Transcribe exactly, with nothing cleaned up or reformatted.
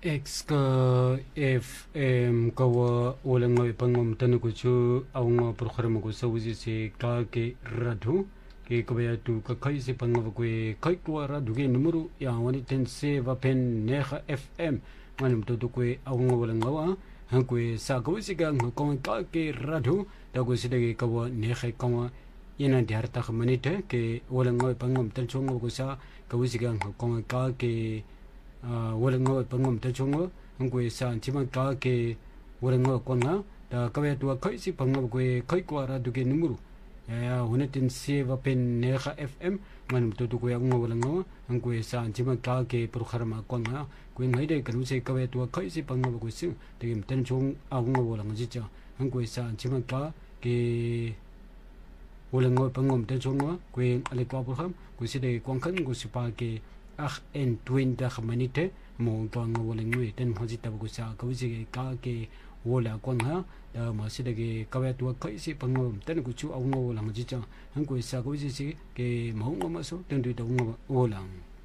X ka F M ka wa wala ngoy pangom tanu ko chu awng program ko sa wusi se ka ke radhu ke ko ya tu ka kai se pangom ko kai ko radhu ke numero ya wani ten se va pen neha F M manum to to ko awng wala ngawa han ko sa ko si ga ko ka ke radhu da ko si de ka wa neha ka wa yana diar ta manite ke wala ngoy pangom tan chung ko sa ka wusi ga ko ka ke wala ngo pangom ta chungo ngwe san chima ka ke wala ngo konga da ka we tu kai si pangom ko kai ko ra du ke numuru ya hunetin se va pen neha F M manum to to ko ya ngo wala ngo ngwe san chima ka ke program konga ko ngai de kan se ka we tu kai si pangom ko si de im tan chung a ngo wala ngo ji cha ngwe san chima ka ke wala ngo pangom ta chungo ko ale ko program ko si de kon kan ko si pa ke ach en twenty minute mo to ngo wala ngwe ten hoji tab ko sa ko ji ka ke wala kon ha da ma si de ke ka we tu kai si pangom ten ku chu au ngo wala ji cha han ko sa ko ji si ke mo ngo ma so ten tu to ngo wala